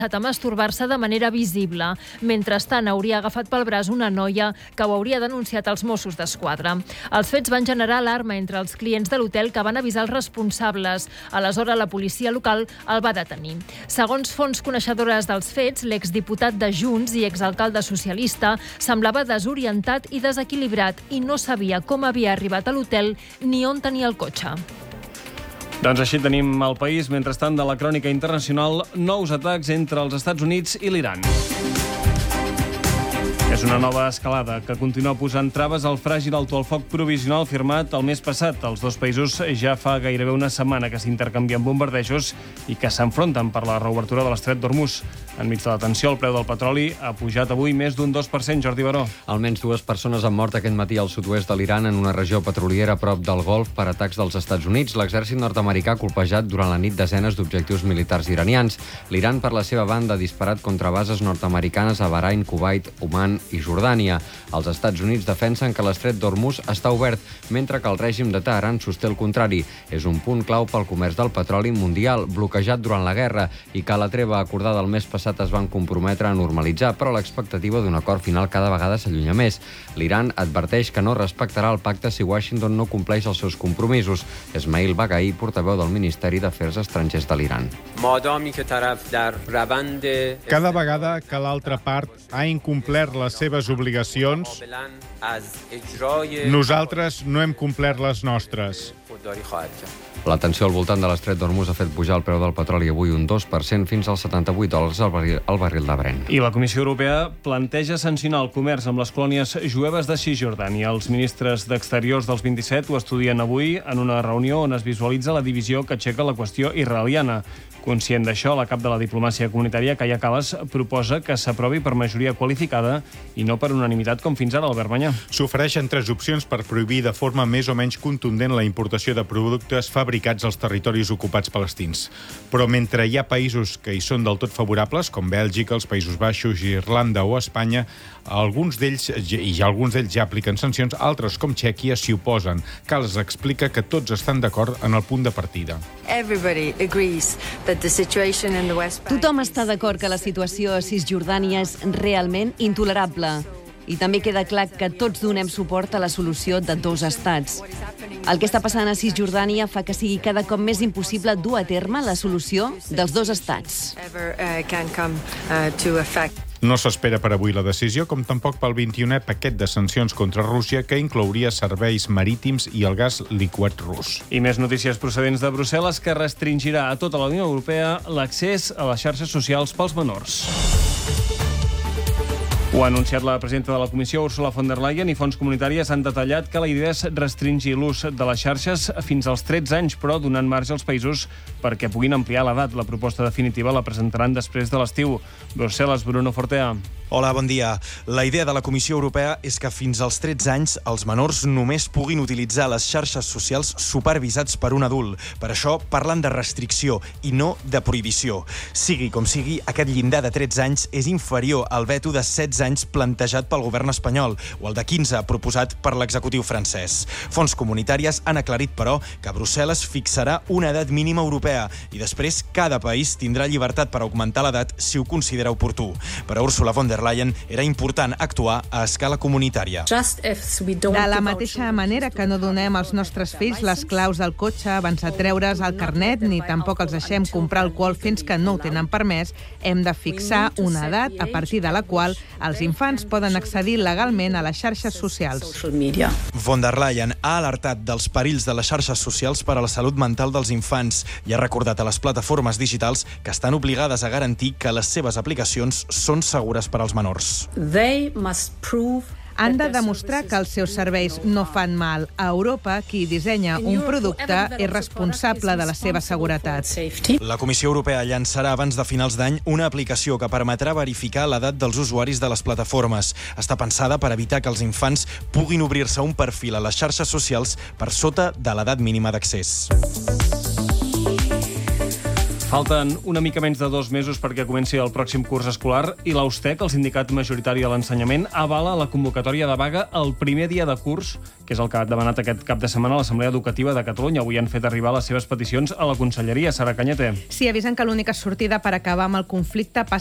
a masturbar-se de manera visible. Mentrestant, hauria agafat pel braç una noia que ho hauria denunciat als Mossos d'Esquadra. Els fets van generar alarma entre els clients de l'hotel que van avisar els responsables. Aleshores, la policia local el va detenir. Segons fonts coneixedores dels fets, l'exdiputat de Junts i exalcalde socialista semblava desorientat i desequilibrat i no sabia com havia arribat a l'hotel ni on tenia el cotxe. Doncs així tenim el país. Mentrestant, de la crònica internacional, nous atacs entre els Estats Units i l'Iran. És una nova escalada que continua posant traves al fràgil alto el foc provisional firmat el mes passat. Els dos països ja fa gairebé una setmana que s'intercanvien bombardejos i que s'enfronten per la reobertura de l'estret d'Hormuz. Enmig de la tensió, el preu del petroli ha pujat avui més d'un 2%, Jordi Baró. Almenys 2 persones han mort aquest matí al sud-oest de l'Iran en una regió petroliera a prop del Golf per atacs dels Estats Units. L'exèrcit nord-americà ha colpejat durant la nit desenes d'objectius militars iranians. L'Iran, per la seva banda, ha disparat contra bases nord-americanes a Bahrain, Kuwait, Oman i Jordània. Els Estats Units defensen que l'estret d'Hormuz està obert, mentre que el règim de Teheran sosté el contrari. És un punt clau pel comerç del petroli mundial, bloquejat durant la guerra, i que la treva acordada el mes passat es van comprometre a normalitzar, però l'expectativa d'un acord final cada vegada s'allunya més. L'Iran adverteix que no respectarà el pacte si Washington no compleix els seus compromisos. Esmail Baghai, portaveu del Ministeri d'Afers Estrangers de l'Iran. Cada vegada que l'altra part ha incomplert les seves obligacions, nosaltres no hem complert les nostres. La tensió al voltant de l'estret d'Hormuz ha fet pujar el preu del petroli avui un 2% fins als $78 al barril de Brent. I la Comissió Europea planteja sancionar el comerç amb les colònies jueves de Cisjordània. Els ministres d'Exteriors dels 27 ho estudien avui en una reunió on es visualitza la divisió que aixeca la qüestió israeliana. Conscient d'això, la cap de la diplomàcia comunitària, Kaja Kallas, proposa que s'aprovi per majoria qualificada i no per unanimitat com fins ara, Albert Banyà. S'ofereixen 3 opcions per prohibir de forma més o menys contundent la importació de productes fabricats als territoris ocupats palestins. Però mentre hi ha països que hi són del tot favorables, com Bèlgica, els Països Baixos, Irlanda o Espanya, alguns d'ells ja apliquen sancions, altres, com Txèquia, s'hi oposen. Kallas explica que tots estan d'acord en el punt de partida. Tothom està d'acord que la situació a Cisjordània és realment intolerable. I també queda clar que tots donem suport a la solució de 2 estats. El que està passant a Cisjordània fa que sigui cada cop més impossible dur a terme la solució dels 2 estats. No s'espera per avui la decisió, com tampoc pel 21è paquet de sancions contra Rússia, que inclouria serveis marítims i el gas liquat rus. I més notícies procedents de Brussel·les, que restringirà a tota la Unió Europea l'accés a les xarxes socials pels menors. Ho ha anunciat la presidenta de la Comissió, Ursula von der Leyen, i fons comunitàries han detallat que la idea és restringir l'ús de les xarxes fins als 13 anys, però donant marge als països perquè puguin ampliar l'edat. La proposta definitiva la presentaran després de l'estiu. Brussel·les, Bruno Fortea. Hola, bon dia. La idea de la Comissió Europea és que fins als 13 anys els menors només puguin utilitzar les xarxes socials supervisats per un adult. Per això parlen de restricció i no de prohibició. Sigui com sigui, aquest llindar de 13 anys és inferior al veto de 16 anys plantejat pel govern espanyol o el de 15 proposat per l'executiu francès. Fons comunitàries han aclarit, però, que Brussel·les fixarà una edat mínima europea i després cada país tindrà llibertat per augmentar l'edat si ho considera oportú. Per a Ursula von der Leyen era important actuar a escala comunitària. De la mateixa manera que no donem als nostres fills les claus del cotxe abans de treure's el carnet, ni tampoc els deixem comprar alcohol fins que no ho tenen permès, hem de fixar una edat a partir de la qual els infants poden accedir legalment a les xarxes socials. Von der Leyen ha alertat dels perills de les xarxes socials per a la salut mental dels infants i ha recordat a les plataformes digitals que estan obligades a garantir que les seves aplicacions són segures per als menors. Han de demostrar que els seus serveis no fan mal. A Europa, qui dissenya un producte és responsable de la seva seguretat. La Comissió Europea llançarà abans de finals d'any una aplicació que permetrà verificar l'edat dels usuaris de les plataformes. Està pensada per evitar que els infants puguin obrir-se un perfil a les xarxes socials per sota de l'edat mínima d'accés. Falten una mica menys de 2 mesos perquè comenci el pròxim curs escolar i l'AUSTEC, el sindicat majoritari de l'ensenyament, avala la convocatòria de vaga el primer dia de curs, que és el que ha demanat aquest cap de setmana a l'Assemblea Educativa de Catalunya. Avui han fet arribar les seves peticions a la Conselleria. Sara Cañete. Sí, avisen que l'única sortida per acabar amb el conflicte passa